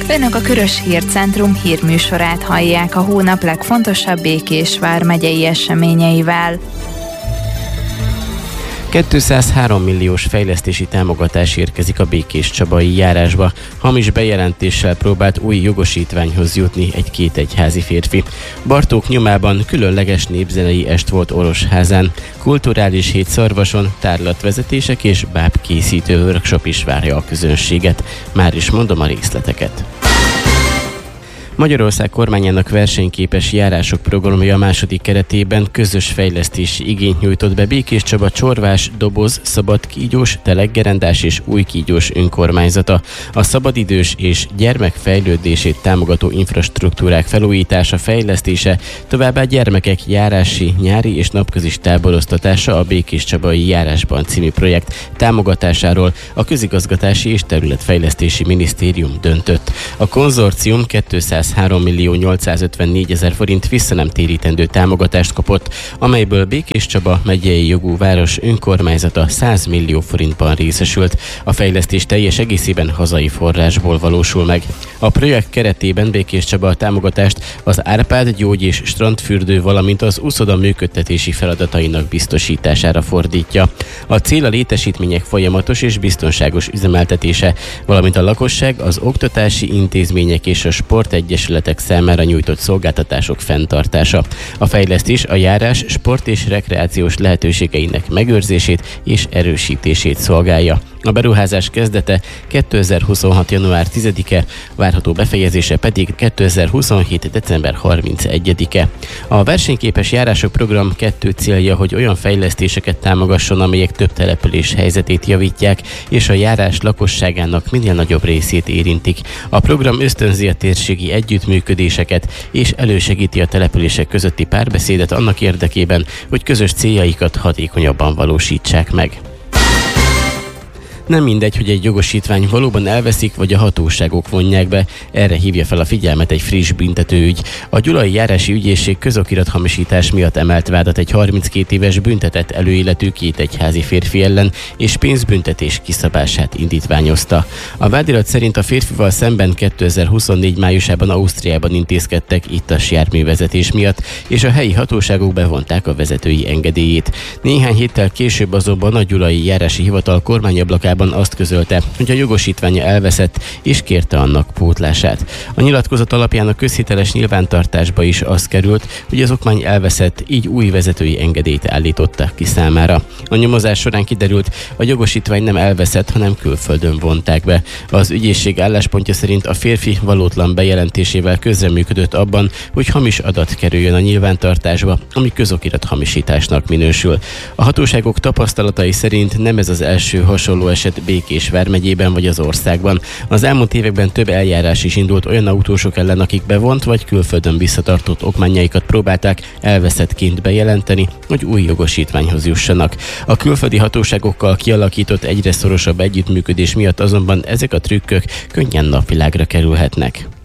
Önök a Körös Hírcentrum hírműsorát hallják a hónap legfontosabb Békés vármegyei eseményeivel. 203 milliós fejlesztési támogatás érkezik a Békéscsabai járásba. Hamis bejelentéssel próbált új jogosítványhoz jutni egy kétegyházi férfi. Bartók nyomában különleges népzenei est volt Orosházán. Kulturális hét Szarvason, tárlatvezetések és bábkészítő workshop is várja a közönséget. Már is mondom a részleteket. Magyarország kormányának versenyképes járások programja a második keretében közös fejlesztési igényt nyújtott be Békéscsaba Csorvás, Doboz, Szabadkígyós, Teleggerendás és Újkígyós önkormányzata. A szabadidős és gyermekfejlődését támogató infrastruktúrák felújítása, fejlesztése, továbbá gyermekek járási, nyári és napközis táboroztatása a Békéscsabai járásban című projekt támogatásáról a Közigazgatási és Területfejlesztési Minisztérium döntött. A konzorcium 203.854.000 forint visszanemtérítendő támogatást kapott, amelyből Békéscsaba megyei jogú város önkormányzata 100 millió forintban részesült. A fejlesztés teljes egészében hazai forrásból valósul meg. A projekt keretében Békéscsaba a támogatást az Árpád gyógy- és strandfürdő, valamint az uszoda működtetési feladatainak biztosítására fordítja. A cél a létesítmények folyamatos és biztonságos üzemeltetése, valamint a lakosság, az oktatási intézmények és a sportegyesületek számára nyújtott szolgáltatások fenntartása. A fejlesztés a járás sport és rekreációs lehetőségeinek megőrzését és erősítését szolgálja. A beruházás kezdete 2026. január 10-e, várható befejezése pedig 2027. december 31-e. A versenyképes járások program 2 célja, hogy olyan fejlesztéseket támogasson, amelyek több település helyzetét javítják, és a járás lakosságának minél nagyobb részét érintik. A program ösztönzi a térségi együttműködéseket, és elősegíti a települések közötti párbeszédet annak érdekében, hogy közös céljaikat hatékonyabban valósítsák meg. Nem mindegy, hogy egy jogosítvány valóban elveszik, vagy a hatóságok vonják be. Erre hívja fel a figyelmet egy friss büntetőügy. A Gyulai Járási Ügyészség közokirathamisítás miatt emelt vádat egy 32 éves büntetett előéletű kétegyházi férfi ellen, és pénzbüntetés kiszabását indítványozta. A vádirat szerint a férfival szemben 2024 májusában Ausztriában intézkedtek ittas járművezetés miatt, és a helyi hatóságok bevonták a vezetői engedélyét. Néhány héttel később azonban a Gyulai Járási Hivatal kormányablakában azt közölte, hogy a jogosítványa elveszett, és kérte annak pótlását. A nyilatkozat alapján a közhiteles nyilvántartásba is az került, hogy az okmány elveszett, így új vezetői engedélyt állítottak ki számára. A nyomozás során kiderült, a jogosítvány nem elveszett, hanem külföldön vonták be. Az ügyészség álláspontja szerint a férfi valótlan bejelentésével közreműködött abban, hogy hamis adat kerüljön a nyilvántartásba, ami közokirat hamisításnak minősül. A hatóságok tapasztalatai szerint nem ez az első hasonló eset Békés vármegyében vagy az országban. Az elmúlt években több eljárás is indult olyan autósok ellen, akik bevont vagy külföldön visszatartott okmányaikat próbálták elveszettként bejelenteni, hogy új jogosítványhoz jussanak. A külföldi hatóságokkal kialakított egyre szorosabb együttműködés miatt azonban ezek a trükkök könnyen napvilágra kerülhetnek.